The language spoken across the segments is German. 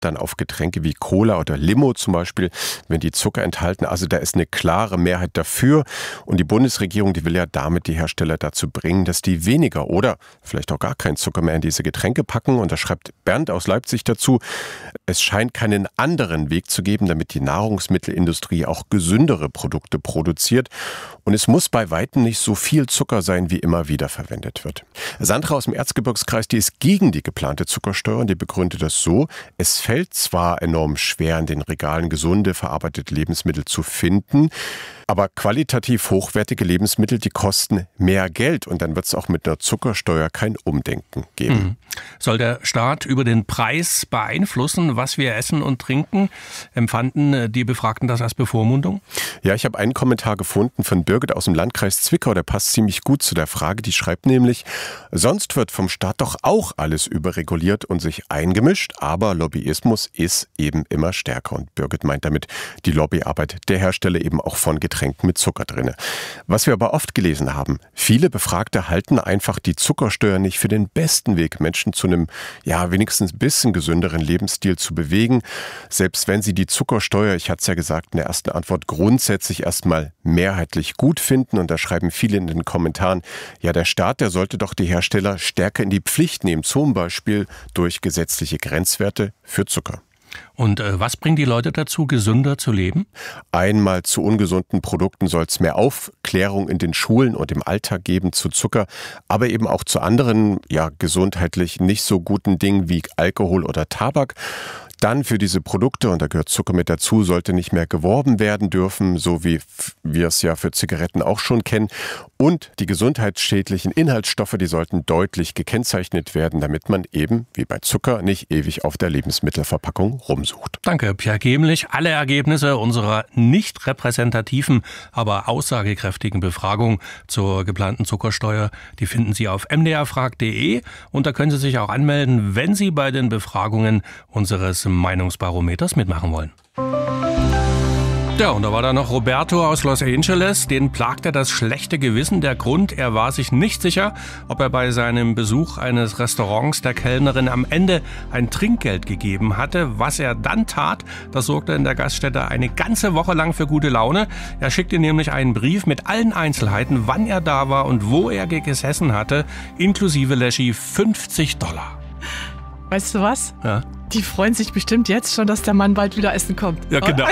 dann auf Getränke wie Cola oder Limo zum Beispiel, wenn die Zucker enthalten. Also da ist eine klare Mehrheit dafür. Und die Bundesregierung, die will ja damit die Hersteller dazu bringen, dass die weniger oder vielleicht auch gar keinen Zucker mehr in diese Getränke packen. Und da schreibt Bernd aus Leipzig dazu, es scheint keinen anderen Weg zu geben, damit die Nahrungsmittelindustrie auch gesündere Produkte produziert. Und es muss bei weitem nicht so viel Zucker sein, wie immer wieder verwendet wird. Sandra aus dem Erzgebirgskreis, die ist gegen die geplante Zuckersteuer und die begründet das so: Es fällt zwar enorm schwer, in den Regalen gesunde, verarbeitete Lebensmittel zu finden, aber qualitativ hochwertige Lebensmittel, die kosten mehr Geld und dann wird es auch mit einer Zuckersteuer kein Umdenken geben. Soll der Staat über den Preis beeinflussen, was wir essen und trinken? Empfanden die Befragten das als Bevormundung? Ja, ich habe einen Kommentar gefunden von Birgit aus dem Landkreis Zwickau, der passt ziemlich gut zu der Frage. Die schreibt nämlich, sonst wird vom Staat doch auch alles überreguliert und sich eingemischt, aber Lobbyismus ist eben immer stärker. Und Birgit meint damit die Lobbyarbeit der Hersteller eben auch von Getränken mit Zucker drin. Was wir aber oft gelesen haben, viele Befragte halten einfach die Zuckersteuer nicht für den besten Weg, Menschen zu einem, ja, wenigstens ein bisschen gesünderen Lebensstil zu bewegen. Selbst wenn sie die Zuckersteuer, ich hatte es ja gesagt in der ersten Antwort, grundsätzlich erstmal mehrheitlich gut finden. Und da schreiben viele in den Kommentaren, ja, der Staat, der sollte doch die Hersteller stärker in die Pflicht nehmen, zum Beispiel durch gesetzliche Grenzwerte für Zucker. Und was bringt die Leute dazu, gesünder zu leben? Einmal zu ungesunden Produkten soll es mehr Aufklärung in den Schulen und im Alltag geben zu Zucker, aber eben auch zu anderen, ja, gesundheitlich nicht so guten Dingen wie Alkohol oder Tabak. Dann für diese Produkte, und da gehört Zucker mit dazu, sollte nicht mehr geworben werden dürfen, so wie wir es ja für Zigaretten auch schon kennen. Und die gesundheitsschädlichen Inhaltsstoffe, die sollten deutlich gekennzeichnet werden, damit man eben, wie bei Zucker, nicht ewig auf der Lebensmittelverpackung rumsucht. Danke, Pierre Gemlich. Alle Ergebnisse unserer nicht repräsentativen, aber aussagekräftigen Befragung zur geplanten Zuckersteuer, die finden Sie auf mdrfrag.de und da können Sie sich auch anmelden, wenn Sie bei den Befragungen unseres Meinungsbarometers mitmachen wollen. Ja, und da war da noch Roberto aus Los Angeles. Den plagte das schlechte Gewissen. Der Grund, er war sich nicht sicher, ob er bei seinem Besuch eines Restaurants der Kellnerin am Ende ein Trinkgeld gegeben hatte. Was er dann tat, das sorgte in der Gaststätte eine ganze Woche lang für gute Laune. Er schickte nämlich einen Brief mit allen Einzelheiten, wann er da war und wo er gesessen hatte, inklusive Leschi $50. Weißt du was? Ja. Die freuen sich bestimmt jetzt schon, dass der Mann bald wieder essen kommt. Ja, genau.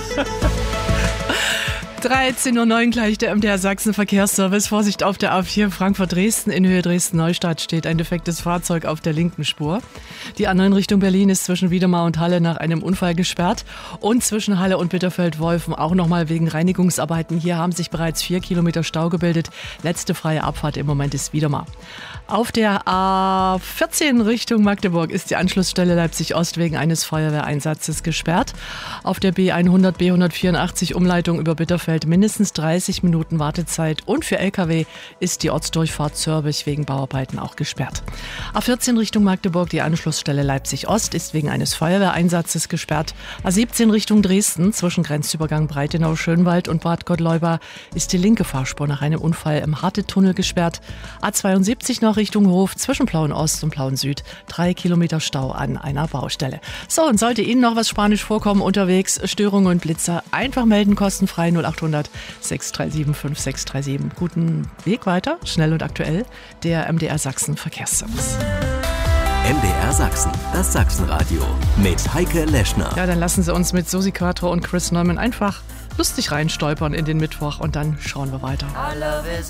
13:09 Uhr gleich der MDR Sachsen Verkehrsservice. Vorsicht auf der A4 Frankfurt-Dresden. In Höhe Dresden-Neustadt steht ein defektes Fahrzeug auf der linken Spur. Die A9 Richtung Berlin ist zwischen Wiedemar und Halle nach einem Unfall gesperrt. Und zwischen Halle und Bitterfeld-Wolfen auch nochmal wegen Reinigungsarbeiten. Hier haben sich bereits 4 Kilometer Stau gebildet. Letzte freie Abfahrt im Moment ist Wiedemar. Auf der A14 Richtung Magdeburg ist die Anschlussstelle Leipzig-Ost wegen eines Feuerwehreinsatzes gesperrt. Auf der B100, B184 Umleitung über Bitterfeld mindestens 30 Minuten Wartezeit. Und für Lkw ist die Ortsdurchfahrt Zörbich wegen Bauarbeiten auch gesperrt. A14 Richtung Magdeburg, die Anschlussstelle Leipzig-Ost ist wegen eines Feuerwehreinsatzes gesperrt. A17 Richtung Dresden zwischen Grenzübergang Breitenau-Schönwald und Bad Gottleuba ist die linke Fahrspur nach einem Unfall im Hartetunnel gesperrt. A72 nach Richtung Hof zwischen Plauen Ost und Plauen Süd 3 Kilometer Stau an einer Baustelle. So, und sollte Ihnen noch was Spanisch vorkommen unterwegs, Störungen und Blitzer, einfach melden, kostenfrei 0800 637 5637. Guten Weg weiter, schnell und aktuell, der MDR Sachsen Verkehrsservice. MDR Sachsen, das Sachsenradio mit Heike Leschner. Ja, dann lassen Sie uns mit Susi Quattro und Chris Neumann einfach lustig reinstolpern in den Mittwoch und dann schauen wir weiter.